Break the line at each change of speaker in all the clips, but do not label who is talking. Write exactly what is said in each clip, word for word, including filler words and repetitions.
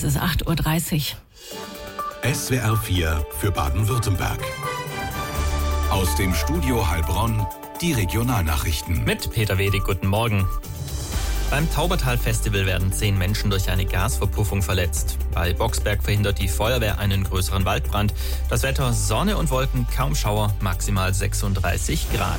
Es ist acht Uhr dreißig.
S W R vier für Baden-Württemberg. Aus dem Studio Heilbronn die Regionalnachrichten.
Mit Peter Wedig, guten Morgen. Beim Taubertal-Festival werden zehn Menschen durch eine Gasverpuffung verletzt. Bei Boxberg verhindert die Feuerwehr einen größeren Waldbrand. Das Wetter: Sonne und Wolken, kaum Schauer, maximal sechsunddreißig Grad.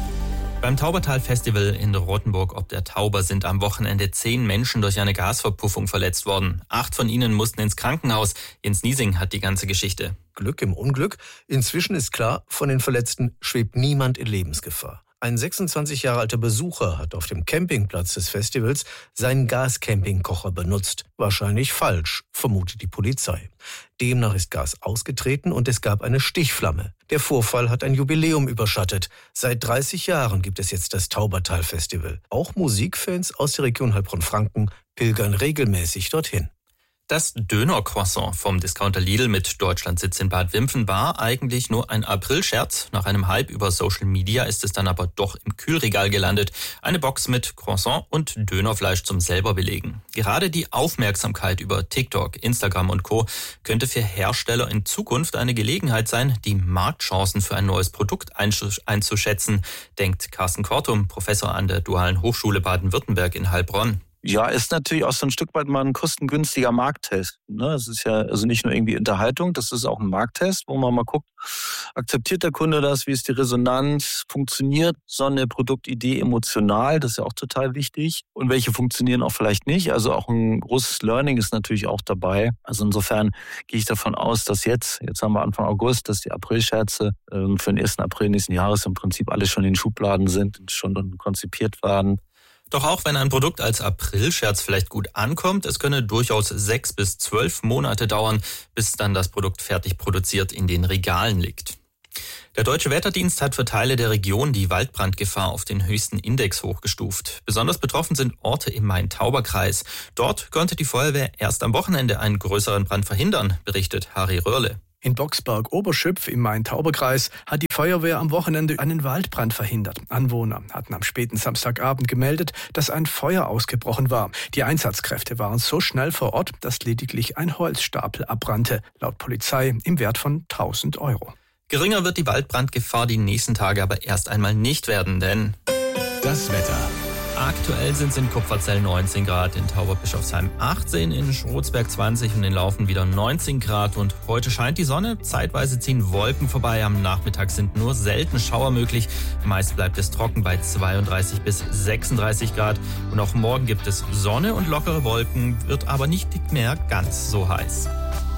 Beim Taubertal-Festival in Rothenburg ob der Tauber sind am Wochenende zehn Menschen durch eine Gasverpuffung verletzt worden. Acht von ihnen mussten ins Krankenhaus. Jens Niesing hat die ganze Geschichte.
Glück im Unglück. Inzwischen ist klar, von den Verletzten schwebt niemand in Lebensgefahr. Ein sechsundzwanzig Jahre alter Besucher hat auf dem Campingplatz des Festivals seinen Gascampingkocher benutzt. Wahrscheinlich falsch, vermutet die Polizei. Demnach ist Gas ausgetreten und es gab eine Stichflamme. Der Vorfall hat ein Jubiläum überschattet. Seit dreißig Jahren gibt es jetzt das Taubertal-Festival. Auch Musikfans aus der Region Heilbronn-Franken pilgern regelmäßig dorthin.
Das Döner-Croissant vom Discounter Lidl mit Deutschlandsitz in Bad Wimpfen war eigentlich nur ein Aprilscherz. Nach einem Hype über Social Media ist es dann aber doch im Kühlregal gelandet. Eine Box mit Croissant und Dönerfleisch zum selber belegen. Gerade die Aufmerksamkeit über TikTok, Instagram und Co. könnte für Hersteller in Zukunft eine Gelegenheit sein, die Marktchancen für ein neues Produkt einzuschätzen, denkt Carsten Kortum, Professor an der Dualen Hochschule Baden-Württemberg in Heilbronn.
Ja, ist natürlich auch so ein Stück weit mal ein kostengünstiger Markttest. Ne? Es ist ja also nicht nur irgendwie Unterhaltung, das ist auch ein Markttest, wo man mal guckt, akzeptiert der Kunde das, wie ist die Resonanz, funktioniert so eine Produktidee emotional, das ist ja auch total wichtig. Und welche funktionieren auch vielleicht nicht. Also auch ein großes Learning ist natürlich auch dabei. Also insofern gehe ich davon aus, dass jetzt, jetzt haben wir Anfang August, dass die Aprilscherze äh, für den ersten April nächsten Jahres im Prinzip alle schon in den Schubladen sind, schon konzipiert waren.
Doch auch wenn ein Produkt als Aprilscherz vielleicht gut ankommt, es könne durchaus sechs bis zwölf Monate dauern, bis dann das Produkt fertig produziert in den Regalen liegt. Der Deutsche Wetterdienst hat für Teile der Region die Waldbrandgefahr auf den höchsten Index hochgestuft. Besonders betroffen sind Orte im Main-Tauber-Kreis. Dort konnte die Feuerwehr erst am Wochenende einen größeren Brand verhindern, berichtet Harry Röhrle.
In Boxberg-Oberschüpf im Main-Tauber-Kreis hat die Feuerwehr am Wochenende einen Waldbrand verhindert. Anwohner hatten am späten Samstagabend gemeldet, dass ein Feuer ausgebrochen war. Die Einsatzkräfte waren so schnell vor Ort, dass lediglich ein Holzstapel abbrannte, laut Polizei im Wert von tausend Euro.
Geringer wird die Waldbrandgefahr die nächsten Tage aber erst einmal nicht werden, denn
das Wetter.
Aktuell sind es in Kupferzell neunzehn Grad, in Tauberbischofsheim achtzehn, in Schrotzberg zwanzig und in Laufen wieder neunzehn Grad. Und heute scheint die Sonne, zeitweise ziehen Wolken vorbei. Am Nachmittag sind nur selten Schauer möglich. Meist bleibt es trocken bei zweiunddreißig bis sechsunddreißig Grad. Und auch morgen gibt es Sonne und lockere Wolken, wird aber nicht mehr ganz so heiß.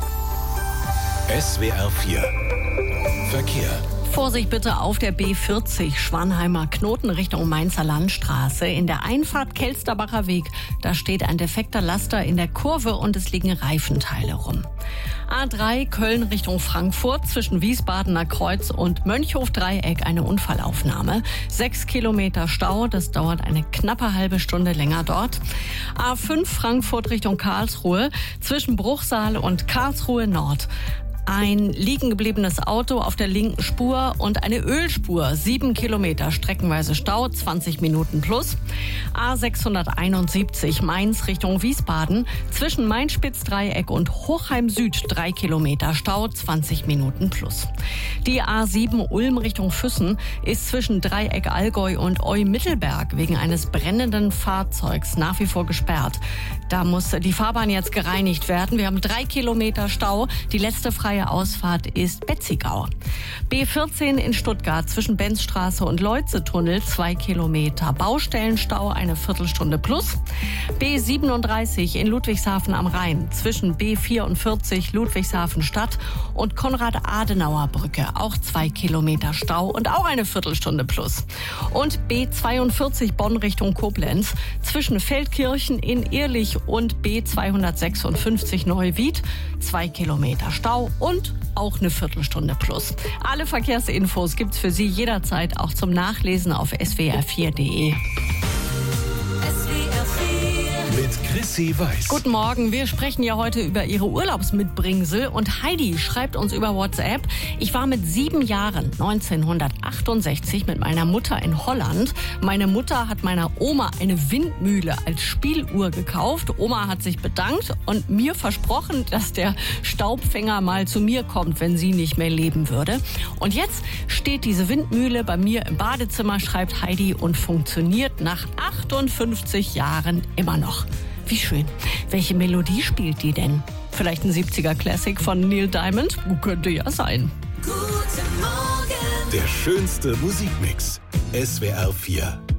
S W R vier Verkehr.
Vorsicht bitte auf der B vierzig Schwanheimer Knoten Richtung Mainzer Landstraße. In der Einfahrt Kelsterbacher Weg, da steht ein defekter Laster in der Kurve und es liegen Reifenteile rum. A drei Köln Richtung Frankfurt zwischen Wiesbadener Kreuz und Mönchhof-Dreieck eine Unfallaufnahme. Sechs Kilometer Stau, das dauert eine knappe halbe Stunde länger dort. A fünf Frankfurt Richtung Karlsruhe zwischen Bruchsal und Karlsruhe Nord. Ein liegen gebliebenes Auto auf der linken Spur und eine Ölspur. Sieben Kilometer streckenweise Stau, zwanzig Minuten plus. A sechshunderteinundsiebzig Mainz Richtung Wiesbaden. Zwischen Main-Spitz-Dreieck und Hochheim Süd drei Kilometer Stau, zwanzig Minuten plus. Die A sieben Ulm Richtung Füssen ist zwischen Dreieck Allgäu und Eu-Mittelberg wegen eines brennenden Fahrzeugs nach wie vor gesperrt. Da muss die Fahrbahn jetzt gereinigt werden. Wir haben drei Kilometer Stau. Die letzte freie Ausfahrt ist Betzigau. B vierzehn in Stuttgart zwischen Benzstraße und Leutze-Tunnel zwei Kilometer. Baustellenstau eine Viertelstunde plus. B siebenunddreißig in Ludwigshafen am Rhein zwischen B vierundvierzig Ludwigshafen Stadt und Konrad-Adenauer-Brücke auch zwei Kilometer Stau und auch eine Viertelstunde plus. Und B zweiundvierzig Bonn Richtung Koblenz zwischen Feldkirchen in Ehrlich und B zweihundertsechsundfünfzig Neuwied zwei Kilometer Stau und auch eine Viertelstunde plus. Alle Verkehrsinfos gibt's für Sie jederzeit auch zum Nachlesen auf s w r vier punkt d e.
Mit Sissy Weiß.
Guten Morgen, wir sprechen ja heute über Ihre Urlaubsmitbringsel und Heidi schreibt uns über WhatsApp: Ich war mit sieben Jahren neunzehnhundertachtundsechzig mit meiner Mutter in Holland. Meine Mutter hat meiner Oma eine Windmühle als Spieluhr gekauft. Oma hat sich bedankt und mir versprochen, dass der Staubfänger mal zu mir kommt, wenn sie nicht mehr leben würde. Und jetzt steht diese Windmühle bei mir im Badezimmer, schreibt Heidi, und funktioniert nach achtundfünfzig Jahren immer noch. Wie schön. Welche Melodie spielt die denn? Vielleicht ein siebziger Classic von Neil Diamond? Könnte ja sein.
Der schönste Musikmix. S W R vier.